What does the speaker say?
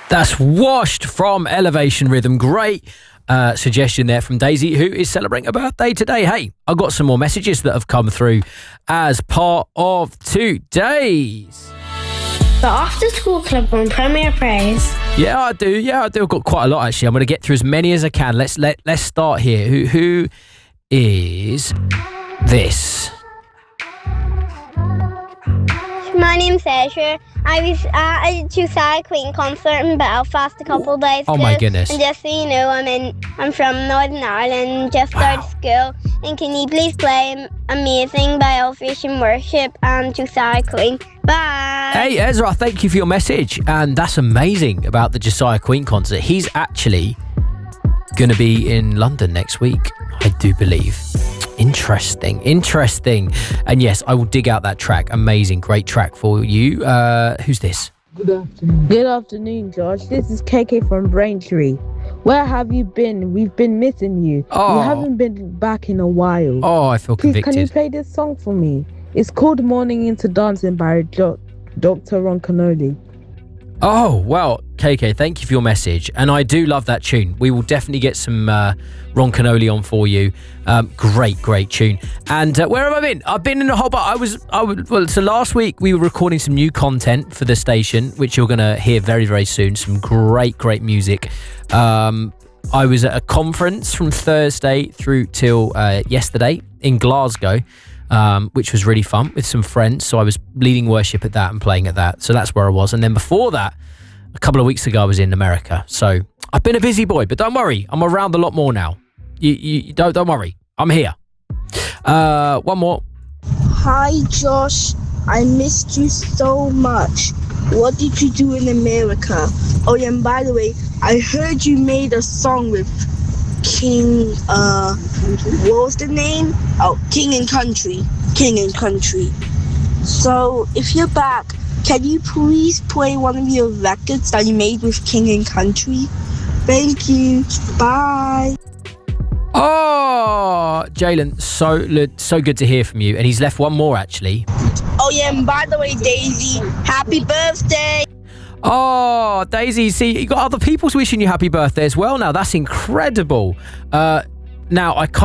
That's Washed from Elevation Rhythm. Great suggestion there from Daisy, who is celebrating a birthday today. Hey, I've got some more messages that have come through as part of today's The After School Club on Premier Praise. Yeah, I do. I've got quite a lot, actually. I'm going to get through as many as I can. Let's start here. Who is this? My name's Ezra. I was at a Josiah Queen concert in Belfast a couple of days ago. Oh my goodness. And just so you know, I'm from Northern Ireland, just started school. And can you please play Amazing by Elevation Worship and Josiah Queen? Bye. Hey, Ezra, thank you for your message. And that's amazing about the Josiah Queen concert. He's actually going to be in London next week, I do believe. Interesting. And yes, I will dig out that track. Amazing, great track for you. Who's this? Good afternoon, Josh. This is KK from Braintree. Where have you been? We've been missing you. Oh. You haven't been back in a while. Oh, I feel convicted. Please, can you play this song for me? It's called Morning Into Dancing by Dr. Ron Canoli. Oh, well, KK, thank you for your message. And I do love that tune. We will definitely get some Ron Canoli on for you. Great tune. And where have I been? I've been in a whole so last week we were recording some new content for the station, which you're going to hear very, very soon. Some great music. I was at a conference from Thursday through till yesterday in Glasgow. Which was really fun with some friends. So I was leading worship at that and playing at that. So that's where I was. And then before that, a couple of weeks ago, I was in America. So I've been a busy boy, but don't worry. I'm around a lot more now. You don't worry. I'm here. One more. Hi, Josh. I missed you so much. What did you do in America? Oh, yeah, and by the way, I heard you made a song with King, what was the name? Oh, King and Country. So, if you're back, can you please play one of your records that you made with King and Country? Thank you. Bye. Oh, Jalen, so good to hear from you. And he's left one more, actually. Oh, yeah, and by the way, Daisy, happy birthday. Oh, Daisy, see, you got other people wishing you happy birthday as well now. That's incredible. Now, I can't